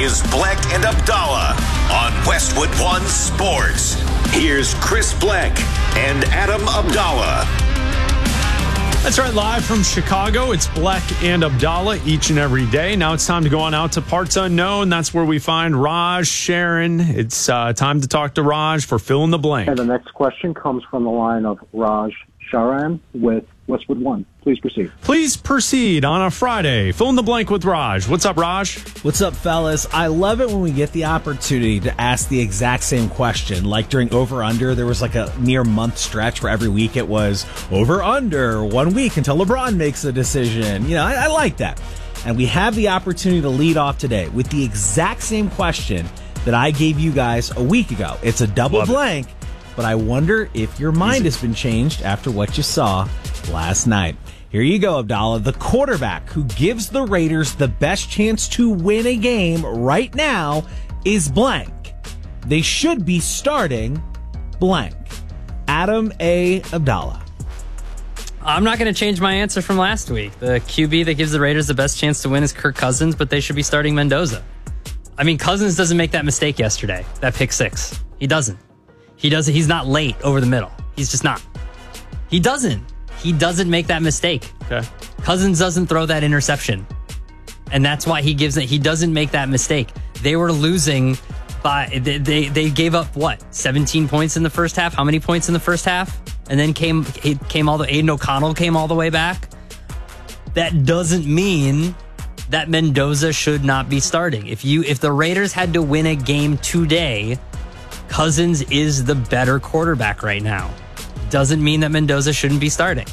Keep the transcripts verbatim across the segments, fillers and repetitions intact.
is Bleck and Abdallah on Westwood One Sports. Here's Chris Bleck and Adam Abdallah. That's right, live from Chicago. It's Bleck and Abdallah each and every day. Now it's time to go on out to Parts Unknown. That's where we find Raj Sharon. It's uh, time to talk to Raj for Fill in the Blank. And the next question comes from the line of Raj Sharan with Westwood One. Please proceed. Please proceed on a Friday. Fill in the blank with Raj. What's up, Raj? What's up, fellas? I love it when we get the opportunity to ask the exact same question. Like during Over Under, there was like a near month stretch where every week it was Over Under, one week until LeBron makes a decision. You know, I, I like that. And we have the opportunity to lead off today with the exact same question that I gave you guys a week ago. It's a double love blank, it. But I wonder if your mind Easy. has been changed after what you saw last night. Here you go, Abdallah. The quarterback who gives the Raiders the best chance to win a game right now is blank. They should be starting blank. Adam A. Abdallah. I'm not going to change my answer from last week. The Q B that gives the Raiders the best chance to win is Kirk Cousins, but they should be starting Mendoza. I mean, Cousins doesn't make that mistake yesterday, that pick six. He doesn't. He doesn't. He's not late over the middle. He's just not. He doesn't. He doesn't make that mistake. Okay. Cousins doesn't throw that interception. And that's why he gives it. He doesn't make that mistake. They were losing by, they, they, they gave up what? seventeen points in the first half? How many points in the first half? And then came, came all the, Aiden O'Connell came all the way back. That doesn't mean that Mendoza should not be starting. If you, if the Raiders had to win a game today, Cousins is the better quarterback right now. Doesn't mean that Mendoza shouldn't be starting.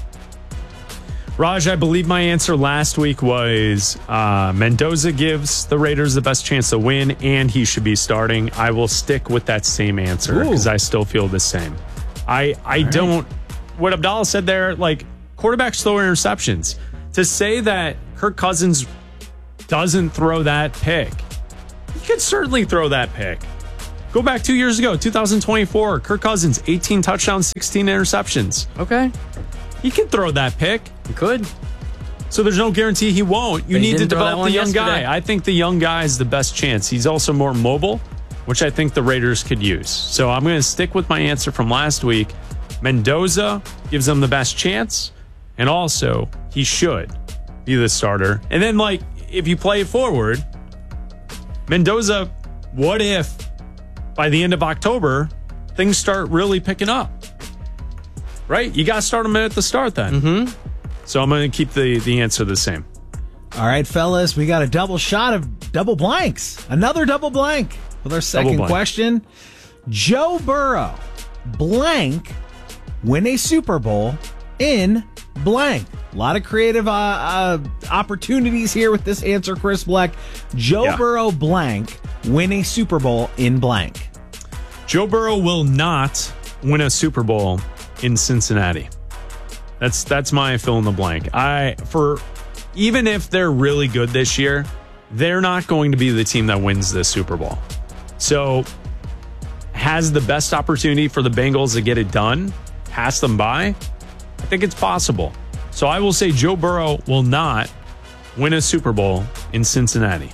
Raj, I believe my answer last week was uh, Mendoza gives the Raiders the best chance to win, and he should be starting. I will stick with that same answer because I still feel the same. I I All don't. Right. What Abdallah said there, like quarterbacks throw interceptions. To say that Kirk Cousins doesn't throw that pick, he could certainly throw that pick. Go back two years ago, two thousand twenty-four. Kirk Cousins, eighteen touchdowns, sixteen interceptions. Okay. He can throw that pick. He could. So there's no guarantee he won't. You but need to develop the young yesterday. guy. I think the young guy is the best chance. He's also more mobile, which I think the Raiders could use. So I'm going to stick with my answer from last week. Mendoza gives them the best chance, and also he should be the starter. And then, like, if you play it forward, Mendoza, what if by the end of October, things start really picking up? Right? You got to start them at the start then. Mm-hmm. So I'm going to keep the, the answer the same. All right, fellas, we got a double shot of double blanks. Another double blank with our second question. Joe Burrow, blank, win a Super Bowl in blank. A lot of creative uh, uh, opportunities here with this answer, Chris Bleck. Joe yeah. Burrow, blank, win a Super Bowl in blank. Joe Burrow will not win a Super Bowl in Cincinnati. That's that's my fill in the blank. I for even if they're really good this year, they're not going to be the team that wins this Super Bowl. So has the best opportunity for the Bengals to get it done, pass them by? I think it's possible. So I will say Joe Burrow will not win a Super Bowl in Cincinnati.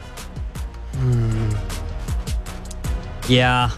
Mm. Yeah.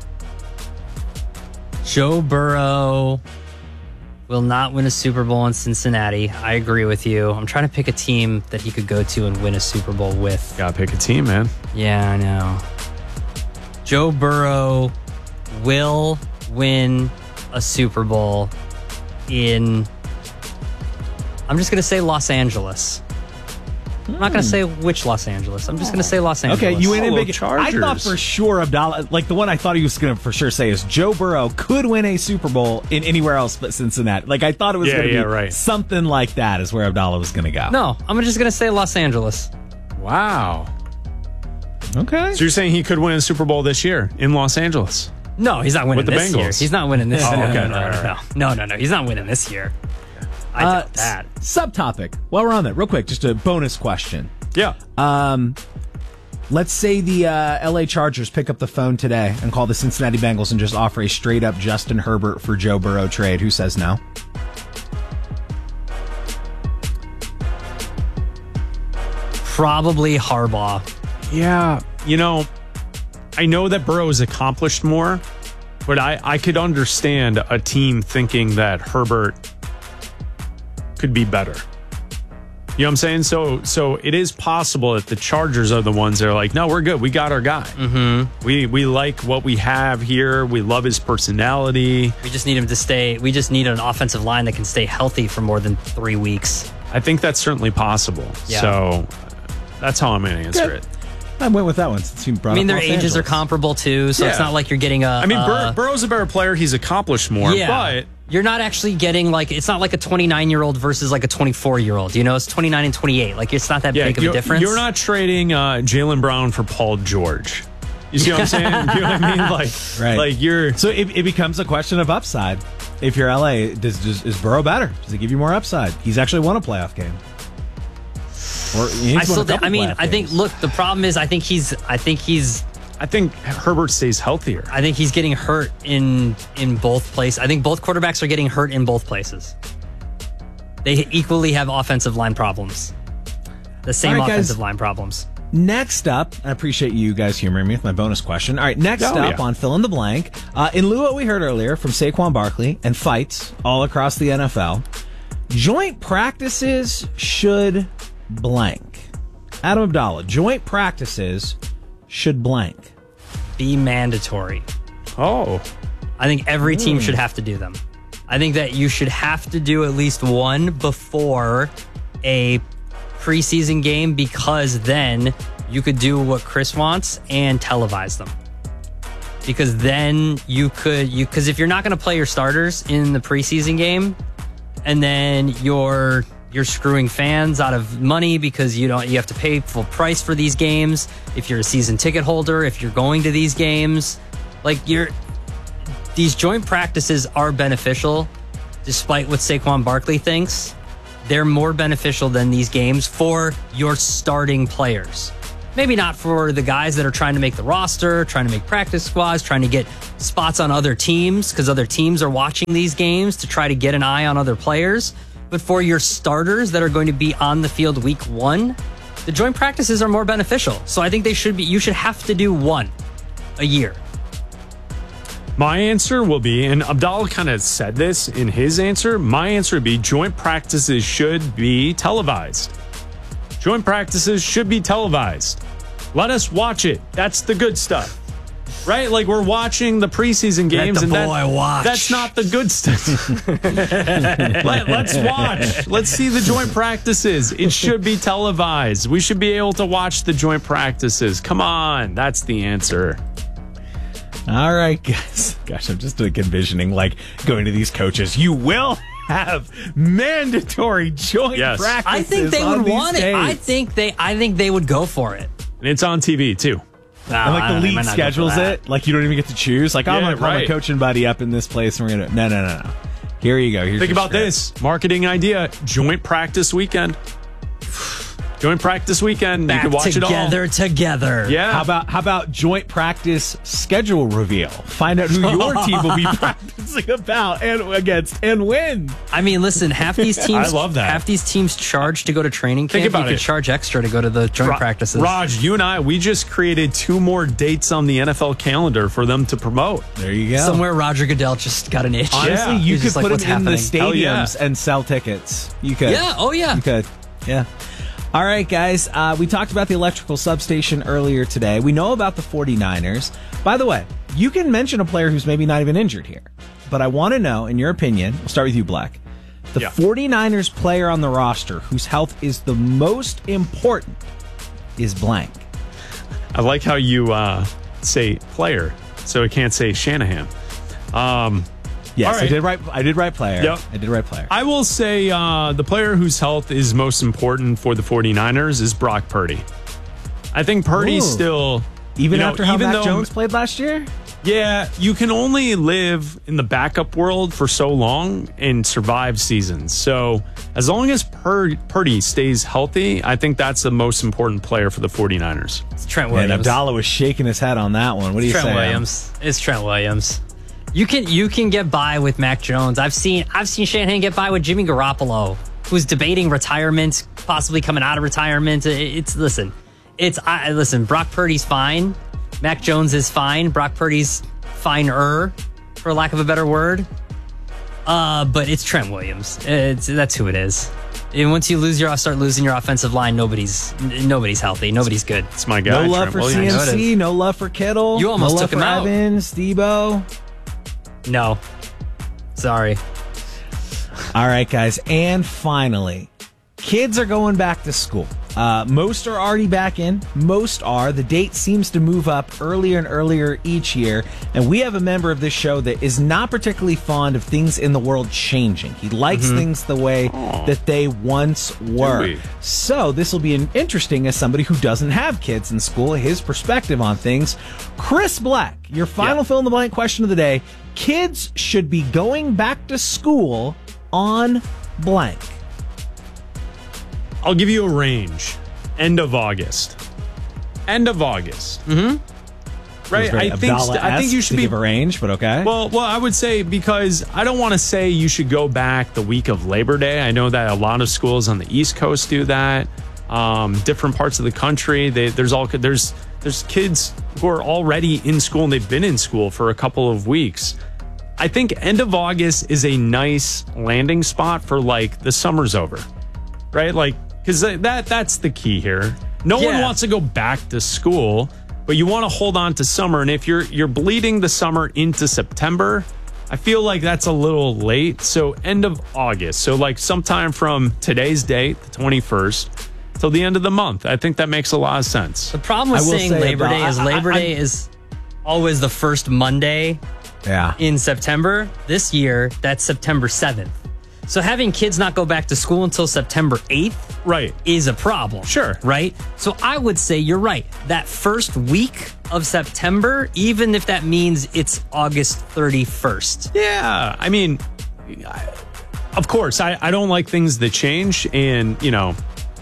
Joe Burrow will not win a Super Bowl in Cincinnati. I agree with you. I'm trying to pick a team that he could go to and win a Super Bowl with. Gotta pick a team, man. Yeah, I know. Joe Burrow will win a Super Bowl in... I'm just going to say Los Angeles. I'm not going to say which Los Angeles. I'm just going to say Los Angeles. Okay, you went in big. Chargers. I thought for sure Abdallah, like the one I thought he was going to for sure say is Joe Burrow could win a Super Bowl in anywhere else but Cincinnati. Like I thought it was yeah, going to yeah, be right. something like that is where Abdallah was going to go. No, I'm just going to say Los Angeles. Wow. Okay. So you're saying he could win a Super Bowl this year in Los Angeles? No, he's not winning With the this Bengals. year. He's not winning this Oh, year. okay. No, no, All right, no, all right. no, no, no. He's not winning this year. I Uh, doubt that. s- subtopic. While we're on that, real quick, just a bonus question. Yeah. Um, let's say the uh, L A Chargers pick up the phone today and call the Cincinnati Bengals and just offer a straight up Justin Herbert for Joe Burrow trade. Who says no? Probably Harbaugh. Yeah. you know, I know that Burrow has accomplished more, but I, I could understand a team thinking that Herbert could be better. You know what I'm saying? So so it is possible that the Chargers are the ones that are like, no, we're good. We got our guy. Mm-hmm. We we like what we have here. We love his personality. We just need him to stay. We just need an offensive line that can stay healthy for more than three weeks. I think that's certainly possible. Yeah. So that's how I'm going to answer Good. it. I went with that one since you brought I mean, up their Los ages Angeles. are comparable too, so it's Yeah. not like you're getting a. I mean, Bur- uh, Burrow's a better player. He's accomplished more, yeah, but you're not actually getting like it's not like a twenty-nine year old versus like a twenty-four year old. You know, it's twenty-nine and twenty-eight. Like it's not that yeah, big of a you're, difference. you're not trading uh, Jaylen Brown for Paul George. You see what I'm saying? You know what I mean? Like, Right. like you're. So it, it becomes a question of upside. If you're L A, does, does is Burrow better? Does it give you more upside? He's actually won a playoff game. Or he's I won still. a Think, couple I mean, playoff I think. games. Look, the problem is, I think he's. I think he's. I think Herbert stays healthier. I think he's getting hurt in in both places. I think both quarterbacks are getting hurt in both places. They equally have offensive line problems. The same All right, guys. offensive line problems. Next up, I appreciate you guys humoring me with my bonus question. All right, next Oh, up yeah. on Fill in the Blank, uh, in lieu of what we heard earlier from Saquon Barkley and fights all across the N F L, joint practices should blank. Adam Abdallah, joint practices should blank. Be mandatory. Oh, I think every team Hmm. should have to do them. I think that you should have to do at least one before a preseason game because then you could do what Chris wants and televise them. Because then you could you because if you're not going to play your starters in the preseason game, and then you're you're screwing fans out of money because you don't you have to pay full price for these games. If you're a season ticket holder, if you're going to these games, like you're these joint practices are beneficial, despite what Saquon Barkley thinks. They're more beneficial than these games for your starting players. Maybe not for the guys that are trying to make the roster, trying to make practice squads, trying to get spots on other teams because other teams are watching these games to try to get an eye on other players. But for your starters that are going to be on the field week one, the joint practices are more beneficial. So I think they should be. You should have to do one a year. my answer will be, and Abdallah kind of said this in his answer, my answer would be joint practices should be televised. Joint practices should be televised. Let us watch it. That's the good stuff. Right? Like we're watching the preseason games the and that, boy watch. that's not the good stuff. Let, let's watch. Let's see the joint practices. It should be televised. We should be able to watch the joint practices. Come on. That's the answer. All right, guys. Gosh, I'm just like envisioning like going to these coaches. You will have mandatory joint Yes. practices. I think they on would these want it. I days. think they. I think they would go for it. And it's on T V too. No, And I like don't- the they league might not go for schedules that. it. Like you don't even get to choose. Like, oh, I'm Yeah, going to call my right. coaching buddy up in this place and we're going to. No, no, no, no. Here you go. Here's Think your about script. this marketing idea: joint practice weekend. Joint practice weekend. Back you can watch together, it together. all. Yeah. How about how about joint practice schedule reveal? Find out who your team will be practicing about and against and when. I mean, listen. Half these teams. I love that. Half these teams charge to go to training camp. Think about you could it. charge extra to go to the joint Ra- practices. Raj, you and I, we just created two more dates on the N F L calendar for them to promote. There you go. Somewhere Roger Goodell just got an itch. Honestly, Yeah. you He's could just like, put what's them in the happening? Hell yeah. stadiums and sell tickets. You could. Yeah. Oh yeah. You could. Yeah. All right, guys. Uh, we talked about the electrical substation earlier today. We know about the 49ers. By the way, you can mention a player who's maybe not even injured here. But I want to know, in your opinion, we'll start with you, Black. The Yeah. 49ers player on the roster whose health is the most important is blank. I like how you uh, say player, so it can't say Shanahan. Um, Yes, All right. I did right. I did right player. Yep. I did right player. I will say uh, the player whose health is most important for the 49ers is Brock Purdy. I think Purdy's Ooh. still... even you know, after how even Mac though- Jones played last year? Yeah, you can only live in the backup world for so long and survive seasons. So as long as Pur- Purdy stays healthy, I think that's the most important player for the 49ers. It's Trent And Williams. Abdallah was shaking his head on that one. What do you Trent say? Williams. It's Trent Williams. You can you can get by with Mac Jones. I've seen I've seen Shanahan get by with Jimmy Garoppolo, who's debating retirement, possibly coming out of retirement. It- It's listen, It's I listen. Brock Purdy's fine. Mac Jones is fine. Brock Purdy's finer, for lack of a better word. Uh, but it's Trent Williams. It's that's who it is. And once you lose your start losing your offensive line, nobody's nobody's healthy. Nobody's good. It's my guy. No love Trent for Williams. C M C. No love for Kittle. You almost no love took him for out. Evans, Debo. No, sorry. All right, guys. And finally, kids are going back to school. Uh, most are already back in. Most are. The date seems to move up earlier and earlier each year. And we have a member of this show that is not particularly fond of things in the world changing. He likes Mm-hmm. things the way that they once were. we? So this will be an interesting as somebody who doesn't have kids in school, his perspective on things. Chris Black, your final Yeah. fill in the blank question of the day. Kids should be going back to school on blank. I'll give you a range. End of August. End of August. Mm-hmm. Right? I think st- I think you should to be give a range, but okay. Well, well, I would say because I don't want to say you should go back the week of Labor Day. I know that a lot of schools on the East Coast do that. Um, different parts of the country, they, there's all there's there's kids who are already in school and they've been in school for a couple of weeks. I think end of August is a nice landing spot for like the summer's over, right? Like because that that's the key here. No Yeah. one wants to go back to school. But you want to hold on to summer, and if you're you're bleeding the summer into September, I feel like that's a little late. So end of August. So like sometime from today's date, the twenty-first, till the end of the month. I think that makes a lot of sense. The problem with I will saying say Labor about- Day is I- I- Labor I- Day is always the first Monday yeah. in September. This year, that's September seventh. So having kids not go back to school until September eighth Right. is a problem. Sure. Right? So I would say you're right. That first week of September, even if that means it's August thirty-first. Yeah. I mean, I- of course, I, I don't like things that change. And, you know,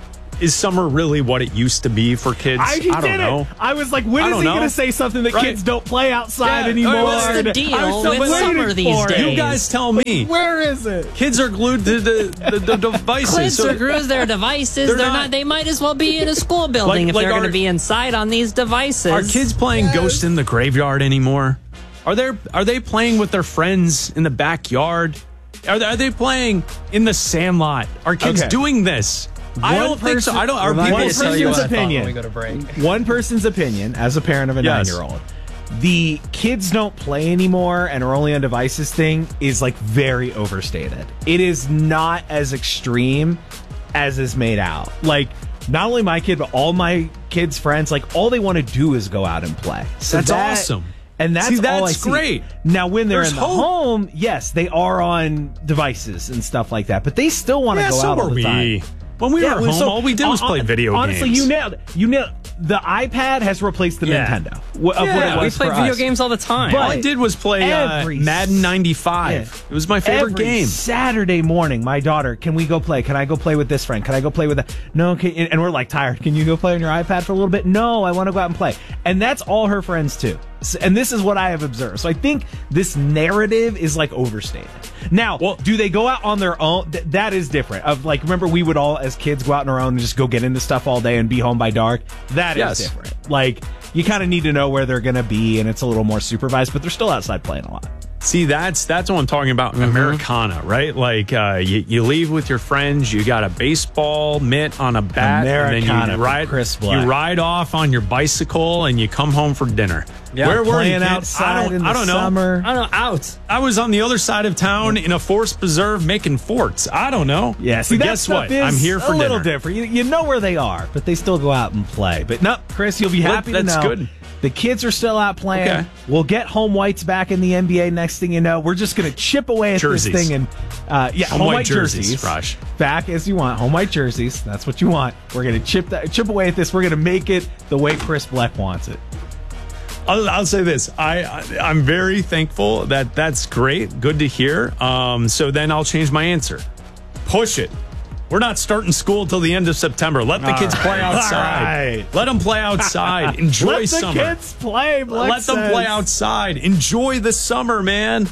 is summer really what it used to be for kids? I, don't did know. It. I was like, when I is don't he know. going to say something that Right. kids don't play outside Yeah. anymore? What's the deal I was so with waiting summer these for it. days? You guys tell me. Where is it? Kids are glued to the, the, the devices. Kids So- are glued to their devices. They're They're, not- not, They might as well be in a school building Like- if like they're going our- to be inside on these devices. Are kids playing Ghost in the Graveyard anymore? Are they are they playing with their friends in the backyard? Are they, are they playing in the Sandlot? Are kids Okay. doing this? I One don't think so. person- I don't. Are Remind people me to tell you person's what I thought opinion? when we go to break. One person's opinion, as a parent of a Yes. nine-year-old, the kids don't play anymore and are only on devices thing is like very overstated. It is not as extreme as is made out. Like, not only my kid, but all my kids' friends, like, all they want to do is go out and play. So That's that- awesome. And that's, See, all I that's see. great. Now, when they're There's in the hope. home, yes, they are on devices and stuff like that, but they still want to Yeah, go so out all are the we. time. When we Yeah, were well, home, so- all we did was hon- play video honestly, games. you nailed it. You nailed the iPad has replaced the Yeah. Nintendo wh- of Yeah, what it we was play for video us. games all the time. But- All I did was play uh, Every Madden ninety-five. Yeah. It was my favorite Every game. Saturday morning, my daughter, can we go play? Can I go play with this friend? Can I go play with that? No, can, and we're like, tired. Can you go play on your iPad for a little bit? No, I want to go out and play. And that's all her friends too. S- And this is what I have observed. So I think this narrative is like overstated. Now, Well- do they go out on their own? Th- that is different. Of like, remember we would all as kids go out on our own and just go get into stuff all day and be home by dark. That is Yes. different. Like, you kind of need to know where they're going to be, and it's a little more supervised, but they're still outside playing a lot. See, that's that's what I'm talking about. Mm-hmm. Americana, right? Like uh, you, you leave with your friends. You got a baseball mitt on a bat, and Americana then from you ride. Chris Black. You ride off on your bicycle, and you come home for dinner. Yeah, Where were Playing you kid? outside I don't, in the I don't know. summer. I don't know, out. I was on the other side of town in a forest preserve making forts. I don't know. Yeah, see, But that guess stuff what? is I'm here for a little dinner. different. You, you know where they are, but they still go out and play. But no, Chris, you'll be Well, happy that's to know good. the kids are still out playing. Okay. We'll get home whites back in the N B A. Next thing you know, we're just going to chip away at Jerseys. this thing and uh, yeah, Home home, white white jerseys, jerseys. Raj. Back as you want, home white jerseys. That's what you want. We're going to chip that, chip away at this. We're going to make it the way Chris Black wants it. I'll, I'll say this. I, I I'm very thankful that that's great. Good to hear. Um, so then I'll change my answer. Push it. We're not starting school till the end of September. Let the All kids play right. outside. All right. Let them play outside. Enjoy Let the summer. kids play. Black Let them play says. outside. Enjoy the summer, man.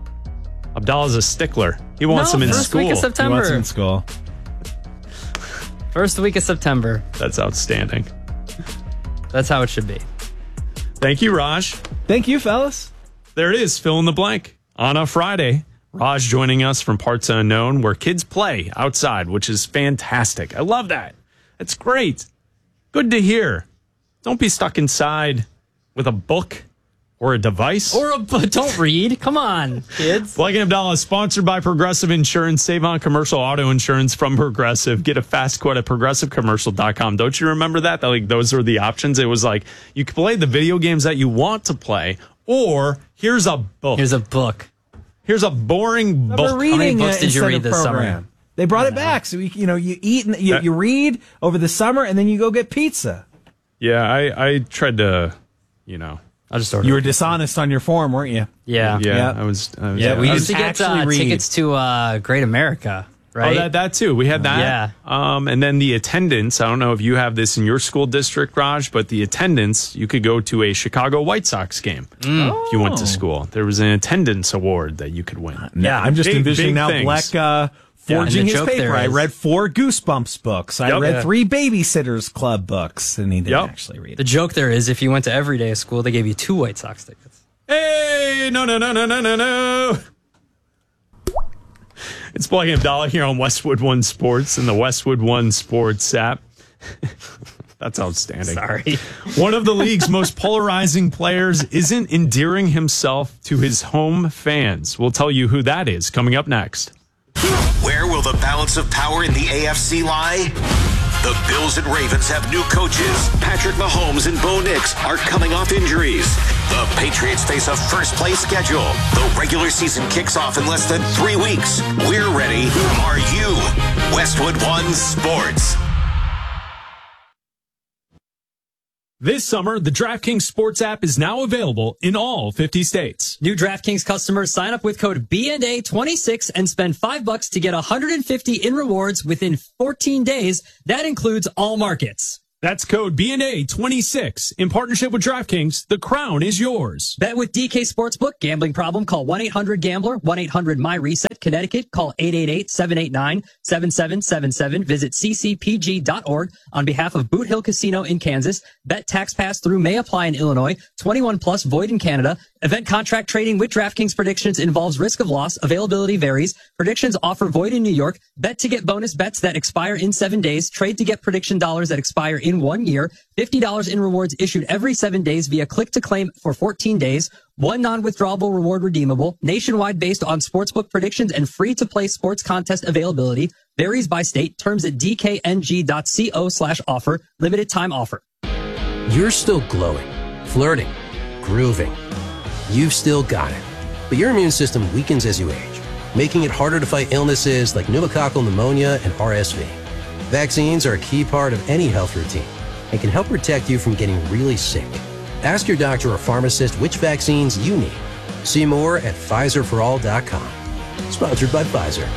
Abdallah's a stickler. He wants No, them in first school. week of He wants September. him in school. First week of September. That's outstanding. That's how it should be. Thank you, Raj. Thank you, fellas. There it is, fill in the blank. On a Friday, Raj joining us from Parts Unknown, where kids play outside, which is fantastic. I love that. That's great. Good to hear. Don't be stuck inside with a book or a device. Or a, don't read. Come on, kids. Blake and Abdallah is sponsored by Progressive Insurance. Save on commercial auto insurance from Progressive. Get a fast quote at progressive commercial dot com. Don't you remember that? that? Like those were the options. It was like you could play the video games that you want to play, or here's a book. Here's a book. Here's a boring book. Reading, How many books uh, did you instead read of this program. summer? They brought it back, so we, you know you eat and you, Uh, you read over the summer, and then you go get pizza. Yeah, I, I tried to, you know. I'll just order. You were dishonest on your form, weren't you? Yeah. Yeah, Yeah. I was. I was Yeah, We I used to was get actually uh, read. tickets to uh, Great America, right? Oh, that, that too. We had that. Yeah. Um, and then the attendance. I don't know if you have this in your school district, Raj, but the attendance, you could go to a Chicago White Sox game if you went to school. There was an attendance award that you could win. Yeah, I'm just Big- envisioning big now things. Black uh, Yeah, forging and the his joke paper. there I is- read four Goosebumps books. I Yep. read Yeah. three Babysitters Club books, and he didn't Yep. actually read The it. joke there is if you went to every day of school, they gave you two White Sox tickets. Hey, no, no, no, no, no, no, no. It's Blake and Abdallah here on Westwood One Sports and the Westwood One Sports app. That's outstanding. Sorry. One of the league's most polarizing players isn't endearing himself to his home fans. We'll tell you who that is coming up next. Where will the balance of power in the A F C lie? The Bills and Ravens have new coaches. Patrick Mahomes and Bo Nix are coming off injuries. The Patriots face a first-place schedule. The regular season kicks off in less than three weeks. We're ready. Are you? Westwood One Sports. This summer, the DraftKings Sports app is now available in all fifty states. New DraftKings customers sign up with code B N A twenty-six and spend five bucks to get one hundred fifty in rewards within fourteen days. That includes all markets. That's code B N A twenty-six. In partnership with DraftKings, the crown is yours. Bet with D K Sportsbook. Gambling problem? Call one eight hundred gambler, one eight hundred my reset. Connecticut, call eight eight eight, seven eight nine, seven seven seven seven. Visit c c p g dot org on behalf of Boot Hill Casino in Kansas. Bet tax pass through may apply in Illinois. twenty-one plus void in Canada. Event contract trading with DraftKings predictions involves risk of loss. Availability varies. Predictions offer void in New York. Bet to get bonus bets that expire in seven days. Trade to get prediction dollars that expire in one year. fifty dollars in rewards issued every seven days via click to claim for fourteen days. One non-withdrawable reward redeemable. Nationwide based on sportsbook predictions and free-to-play sports contest availability. Varies by state. Terms at d k n g dot co slash offer. Limited time offer. You're still glowing, flirting, grooving. You've still got it. But your immune system weakens as you age, making it harder to fight illnesses like pneumococcal pneumonia and R S V. Vaccines are a key part of any health routine and can help protect you from getting really sick. Ask your doctor or pharmacist which vaccines you need. See more at Pfizer for all dot com. Sponsored by Pfizer.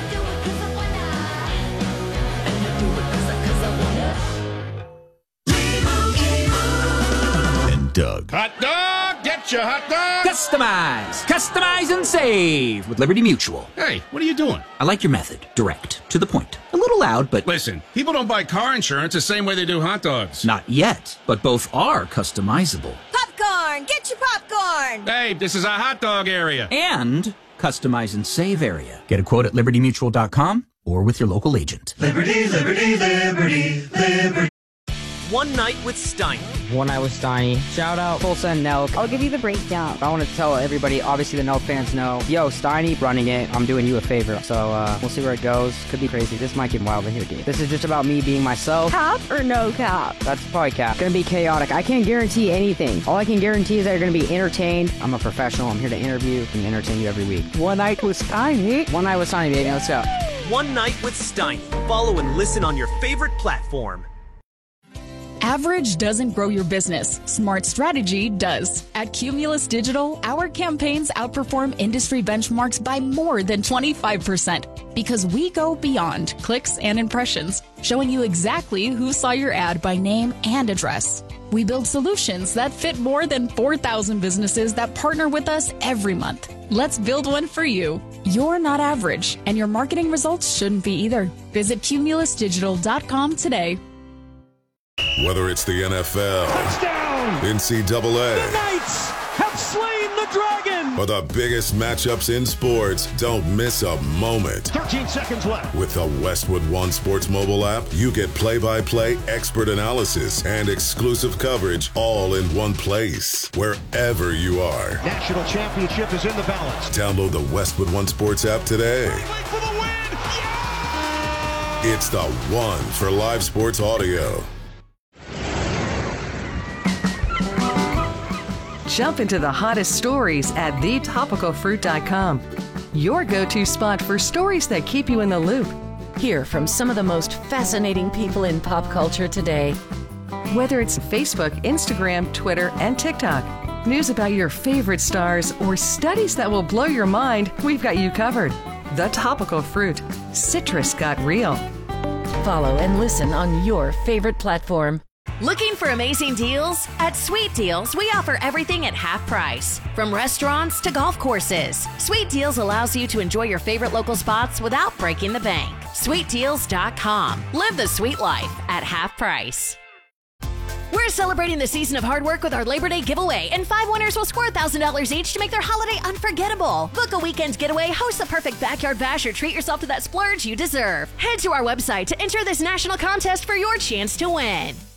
And Doug. Hot dog! Get your hot dog! Customize, customize and save with Liberty Mutual. Hey, what are you doing? I like your method. Direct, to the point. A little loud, but Listen, people don't buy car insurance the same way they do hot dogs. not yet. But both are customizable. Popcorn! Get your popcorn! Hey, this is a hot dog area. And customize and save area. Get a quote at liberty mutual dot com or with your local agent. Liberty, liberty, liberty, liberty. One Night with Steiny. One Night with Steiny. Shout out Tulsa and Nelk. I'll give you the breakdown. I want to tell everybody, obviously the Nelk fans know, yo, Steiny running it. I'm doing you a favor. So uh, we'll see where it goes. Could be crazy. This might get wild in here, dude. This is just about me being myself. Cap or no cap? That's probably cap. It's gonna be chaotic. I can't guarantee anything. All I can guarantee is that you're gonna be entertained. I'm a professional. I'm here to interview and entertain you every week. One Night with Steiny. One Night with Steiny, baby. Let's go. One Night with Steiny. Follow and listen on your favorite platform. Average doesn't grow your business. Smart strategy does. At Cumulus Digital, our campaigns outperform industry benchmarks by more than twenty-five percent because we go beyond clicks and impressions, showing you exactly who saw your ad by name and address. We build solutions that fit more than four thousand businesses that partner with us every month. Let's build one for you. You're not average, and your marketing results shouldn't be either. Visit cumulus digital dot com today. Whether it's the N F L, touchdown, N C double A, the Knights have slain the dragon, or the biggest matchups in sports, don't miss a moment. thirteen seconds left. With the Westwood One Sports mobile app, you get play-by-play expert analysis and exclusive coverage all in one place, wherever you are. National championship is in the balance. Download the Westwood One Sports app today. For the win! Yeah! It's the one for live sports audio. Jump into the hottest stories at the topical fruit dot com. Your go-to spot for stories that keep you in the loop. Hear from some of the most fascinating people in pop culture today. Whether it's Facebook, Instagram, Twitter, and TikTok, news about your favorite stars, or studies that will blow your mind, we've got you covered. The Topical Fruit. Citrus got real. Follow and listen on your favorite platform. Looking for amazing deals? At Sweet Deals, we offer everything at half price. From restaurants to golf courses, Sweet Deals allows you to enjoy your favorite local spots without breaking the bank. sweet deals dot com. Live the sweet life at half price. We're celebrating the season of hard work with our Labor Day giveaway, and five winners will score one thousand dollars each to make their holiday unforgettable. Book a weekend getaway, host the perfect backyard bash, or treat yourself to that splurge you deserve. Head to our website to enter this national contest for your chance to win.